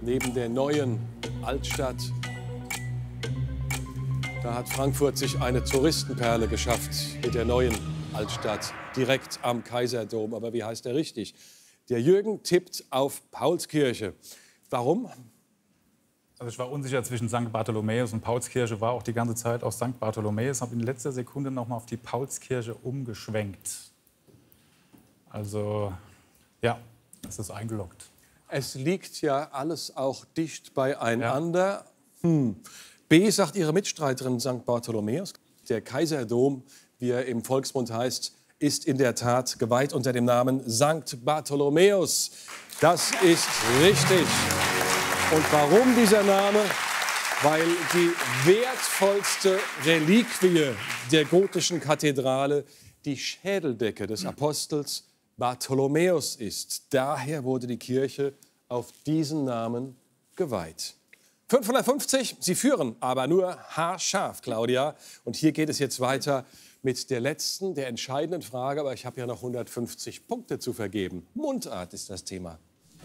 neben der neuen Altstadt. Da hat Frankfurt sich eine Touristenperle geschafft mit der neuen Altstadt, direkt am Kaiserdom. Aber wie heißt der richtig? Der Jürgen tippt auf Paulskirche. Warum? Also ich war unsicher zwischen St. Bartholomäus und Paulskirche, war auch die ganze Zeit auf St. Bartholomäus, habe in letzter Sekunde noch mal auf die Paulskirche umgeschwenkt. Also ja, das ist eingeloggt. Es liegt ja alles auch dicht beieinander. Ja. B, sagt Ihre Mitstreiterin St. Bartholomäus. Der Kaiserdom, wie er im Volksmund heißt, ist in der Tat geweiht unter dem Namen St. Bartholomäus. Das ist richtig. Und warum dieser Name? Weil die wertvollste Reliquie der gotischen Kathedrale die Schädeldecke des Apostels Bartholomäus ist. Daher wurde die Kirche auf diesen Namen geweiht. 550, Sie führen, aber nur haarscharf, Claudia. Und hier geht es jetzt weiter mit der letzten, der entscheidenden Frage. Aber ich habe ja noch 150 Punkte zu vergeben. Mundart ist das Thema.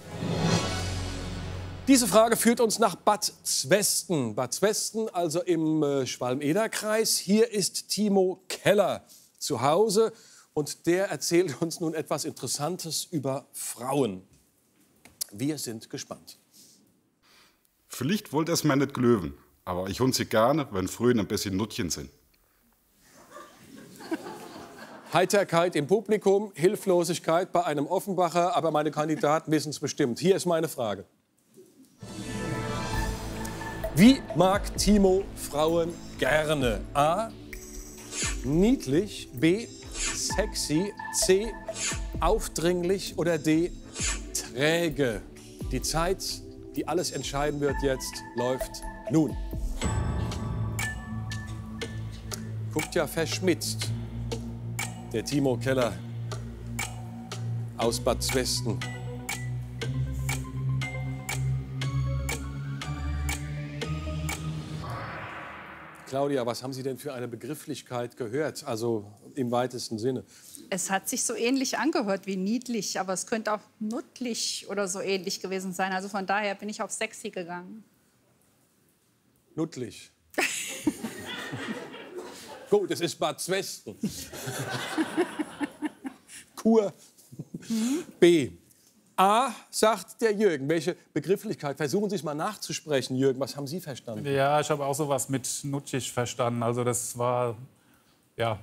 Diese Frage führt uns nach Bad Zwesten. Bad Zwesten, also im Schwalm-Eder-Kreis. Hier ist Timo Keller zu Hause. Und der erzählt uns nun etwas Interessantes über Frauen. Wir sind gespannt. Vielleicht wollt es mir nicht glöwen, aber ich hund sie gerne, wenn Frühen ein bisschen Nuttchen sind. Heiterkeit im Publikum, Hilflosigkeit bei einem Offenbacher, aber meine Kandidaten wissen es bestimmt. Hier ist meine Frage. Wie mag Timo Frauen gerne? A. Niedlich, B. Sexy, C. Aufdringlich oder D. Träge? Die Zeit, die alles entscheiden wird jetzt, läuft nun. Guckt ja verschmitzt, der Timo Keller aus Bad Zwesten. Claudia, was haben Sie denn für eine Begrifflichkeit gehört, also im weitesten Sinne? Es hat sich so ähnlich angehört wie niedlich, aber es könnte auch nuttlich oder so ähnlich gewesen sein. Also von daher bin ich auf sexy gegangen. Nuttlich. Gut, es ist Bad Zwesten. Kur. B. A, sagt der Jürgen. Welche Begrifflichkeit? Versuchen Sie es mal nachzusprechen, Jürgen. Was haben Sie verstanden? Ja, ich habe auch sowas mit nutschig verstanden. Also das war, ja,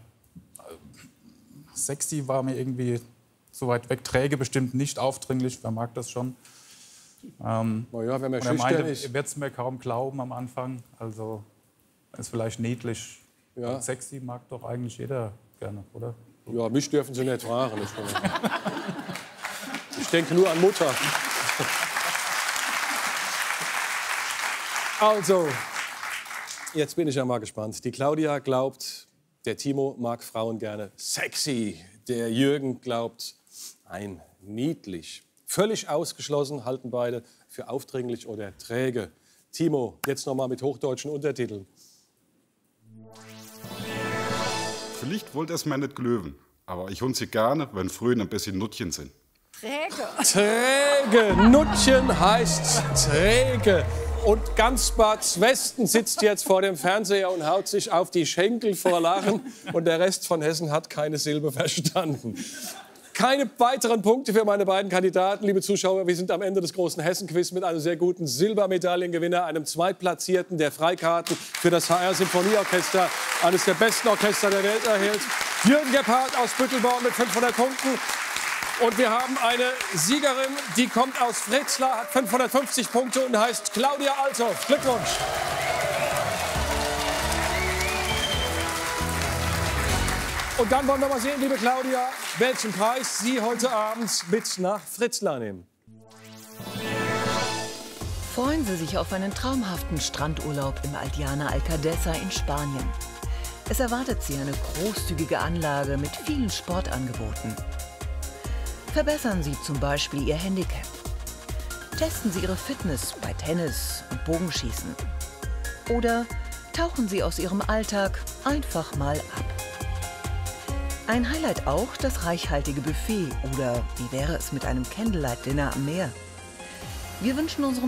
sexy war mir irgendwie so weit weg. Träge bestimmt nicht, aufdringlich, wer mag das schon. Na ja, wenn man schüchtern meinte, ist. Er wird es mir kaum glauben am Anfang. Also ist vielleicht niedlich. Ja. Sexy mag doch eigentlich jeder gerne, oder? Ja, mich dürfen Sie nicht fragen. Ich denke nur an Mutter. Also, jetzt bin ich ja mal gespannt. Die Claudia glaubt, der Timo mag Frauen gerne sexy. Der Jürgen glaubt, nein, niedlich. Völlig ausgeschlossen halten beide für aufdringlich oder träge. Timo, jetzt noch mal mit hochdeutschen Untertiteln. Vielleicht wollt es mir nicht glöwen, aber ich hund sie gerne, wenn Frühen ein bisschen Nuttchen sind. Träge. Träge. Nuttchen heißt träge. Und ganz Bad Zwesten sitzt jetzt vor dem Fernseher und haut sich auf die Schenkel vor Lachen. Und der Rest von Hessen hat keine Silbe verstanden. Keine weiteren Punkte für meine beiden Kandidaten. Liebe Zuschauer, wir sind am Ende des großen Hessen-Quiz mit einem sehr guten Silbermedaillengewinner, einem Zweitplatzierten, der Freikarten für das HR-Symphonieorchester, eines der besten Orchester der Welt, erhält. Jürgen Gebhardt aus Büttelborn mit 500 Punkten. Und wir haben eine Siegerin, die kommt aus Fritzlar, hat 550 Punkte und heißt Claudia Althoff. Glückwunsch! Und dann wollen wir mal sehen, liebe Claudia, welchen Preis Sie heute Abend mit nach Fritzlar nehmen. Freuen Sie sich auf einen traumhaften Strandurlaub im Altiana Alcadesa in Spanien. Es erwartet Sie eine großzügige Anlage mit vielen Sportangeboten. Verbessern Sie zum Beispiel Ihr Handicap. Testen Sie Ihre Fitness bei Tennis und Bogenschießen. Oder tauchen Sie aus Ihrem Alltag einfach mal ab. Ein Highlight auch das reichhaltige Buffet oder wie wäre es mit einem Candlelight-Dinner am Meer? Wir wünschen unseren